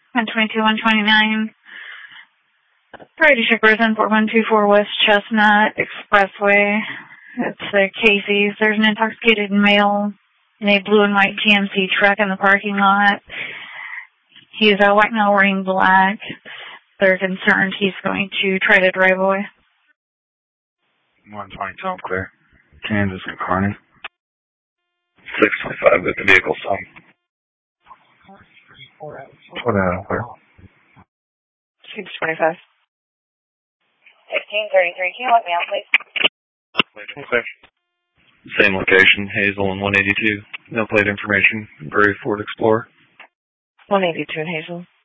122, 129. Priority shippers in 4124 West Chestnut Expressway. It's Casey's. There's an intoxicated male in a blue and white GMC truck in the parking lot. He's a white male wearing black. They're concerned he's going to try to drive away. 122 clear. Kansas and Kearney. 625 with the vehicle stop. 4 out clear. 625. 1633, can you let me out, please? Clear. Same location, Hazel and 182. No plate information, Gray Ford Explorer. 182 in Hazel.